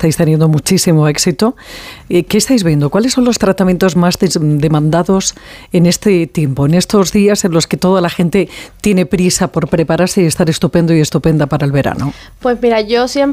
estáis teniendo muchísimo éxito. ¿Qué estáis viendo? ¿Cuáles son los tratamientos más demandados en este tiempo, en estos días en los que toda la gente tiene prisa por prepararse y estar estupendo y estupenda para el verano? Pues mira, yo siempre